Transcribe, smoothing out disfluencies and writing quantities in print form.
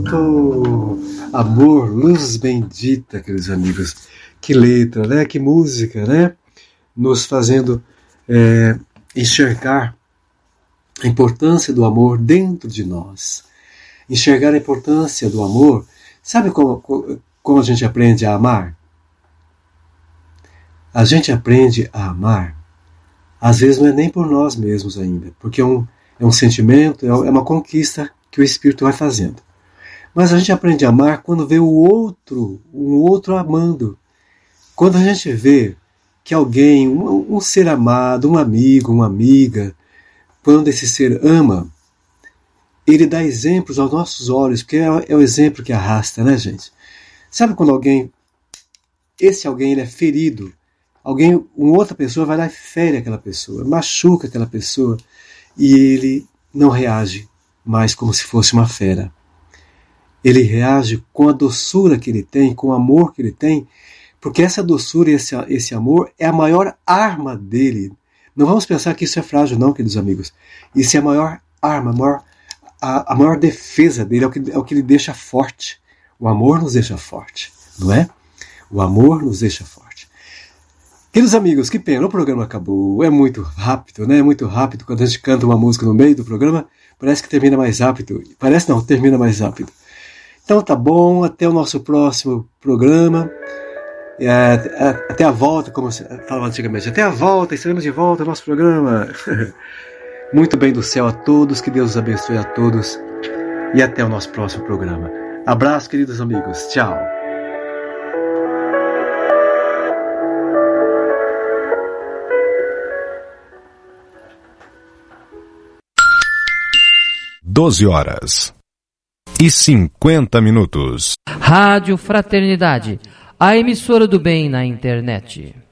Santo. Amor, luz bendita, queridos amigos. Que letra, né? Que música, né? Nos fazendo enxergar a importância do amor dentro de nós. Enxergar a importância do amor. Sabe como a gente aprende a amar? A gente aprende a amar, às vezes não é nem por nós mesmos ainda, porque é um sentimento, é uma conquista que o Espírito vai fazendo. Mas a gente aprende a amar quando vê um outro amando. Quando a gente vê que alguém, um ser amado, um amigo, uma amiga, quando esse ser ama, ele dá exemplos aos nossos olhos, porque é o exemplo que arrasta, né, gente? Sabe quando esse alguém ele é ferido, uma outra pessoa vai lá e fere aquela pessoa, machuca aquela pessoa, e ele não reage mais como se fosse uma fera. Ele reage com a doçura que ele tem, com o amor que ele tem, porque essa doçura e esse amor é a maior arma dele. Não vamos pensar que isso é frágil, não, queridos amigos. Isso é a maior arma, a maior defesa dele, é o que ele deixa forte. O amor nos deixa forte, não é? O amor nos deixa forte. Queridos amigos, que pena, o programa acabou. É muito rápido, né? É muito rápido. Quando a gente canta uma música no meio do programa, parece que termina mais rápido. Parece não, termina mais rápido. Então tá bom, até o nosso próximo programa. Até a volta, como se falava antigamente. Até a volta, estaremos de volta ao nosso programa. Muito bem do céu a todos, que Deus os abençoe a todos. E até o nosso próximo programa. Abraço, queridos amigos. Tchau. Horas e 50 minutos. Rádio Fraternidade, a emissora do bem na internet.